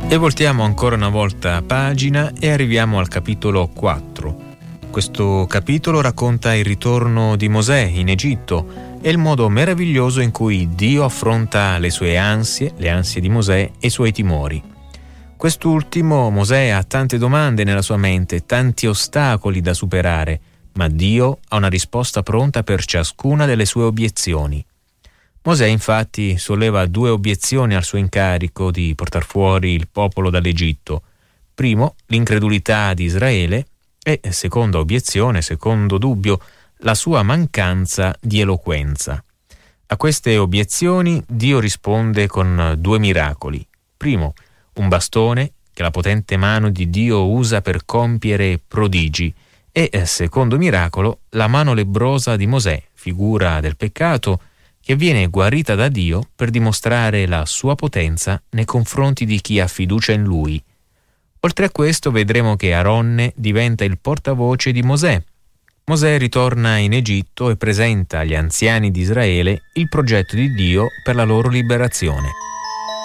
E voltiamo ancora una volta pagina e arriviamo al capitolo 4. Questo capitolo racconta il ritorno di Mosè in Egitto e il modo meraviglioso in cui Dio affronta le sue ansie, le ansie di Mosè e i suoi timori. Quest'ultimo, Mosè, ha tante domande nella sua mente, tanti ostacoli da superare, ma Dio ha una risposta pronta per ciascuna delle sue obiezioni. Mosè infatti solleva 2 obiezioni al suo incarico di portar fuori il popolo dall'Egitto. Primo, l'incredulità di Israele e, seconda obiezione, secondo dubbio, la sua mancanza di eloquenza. A queste obiezioni Dio risponde con 2 miracoli. Primo, un bastone che la potente mano di Dio usa per compiere prodigi e, secondo miracolo, la mano lebbrosa di Mosè, figura del peccato, che viene guarita da Dio per dimostrare la sua potenza nei confronti di chi ha fiducia in Lui. Oltre a questo vedremo che Aronne diventa il portavoce di Mosè. Mosè ritorna in Egitto e presenta agli anziani di Israele il progetto di Dio per la loro liberazione.